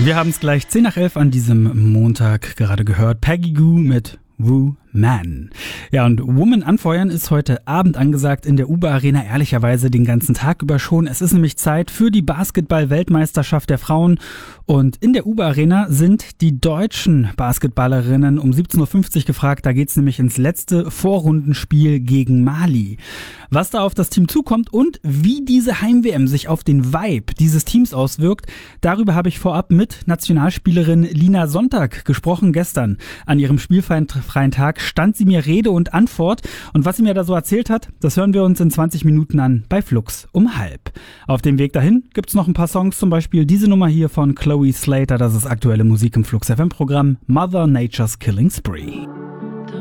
Wir haben es gleich 10 nach 11 an diesem Montag gerade gehört. Peggy Gou mit Woman. Ja, und Woman anfeuern ist heute Abend angesagt in der UBA Arena, ehrlicherweise den ganzen Tag über schon. Es ist nämlich Zeit für die Basketball-Weltmeisterschaft der Frauen. Und in der UBA Arena sind die deutschen Basketballerinnen um 17.50 Uhr gefragt. Da geht's nämlich ins letzte Vorrundenspiel gegen Mali. Was da auf das Team zukommt und wie diese Heim-WM sich auf den Vibe dieses Teams auswirkt, darüber habe ich vorab mit Nationalspielerin Lina Sonntag gesprochen. Gestern an ihrem spielfreien Tag stand sie mir Rede und Antwort. Und was sie mir da so erzählt hat, das hören wir uns in 20 Minuten an bei Flux um 12:30. Auf dem Weg dahin gibt's noch ein paar Songs, zum Beispiel diese Nummer hier von Chloe Slater. Das ist aktuelle Musik im Flux FM Programm Mother Nature's Killing Spree.